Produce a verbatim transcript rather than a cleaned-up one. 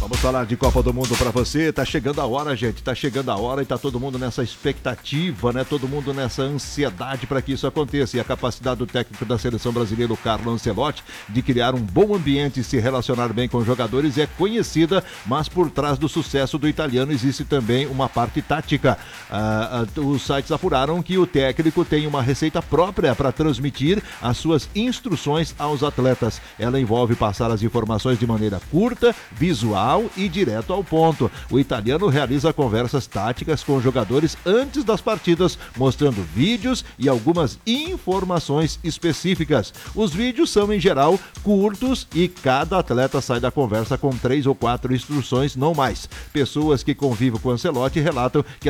Vamos falar de Copa do Mundo para você. Tá chegando a hora, gente. Tá chegando a hora e tá todo mundo nessa expectativa, né? Todo mundo nessa ansiedade para que isso aconteça. E a capacidade do técnico da seleção brasileira, o Carlo Ancelotti, de criar um bom ambiente e se relacionar bem com os jogadores é conhecida, mas por trás do sucesso do italiano existe também uma parte tática. Ah, ah, os sites apuraram que o técnico tem uma receita própria para transmitir as suas instruções aos atletas. Ela envolve passar as informações de maneira curta, visual e direto ao ponto. O italiano realiza conversas táticas com jogadores antes das partidas, mostrando vídeos e algumas informações específicas. Os vídeos são, em geral, curtos e cada atleta sai da conversa com três ou quatro instruções, não mais. Pessoas que convivem com Ancelotti relatam que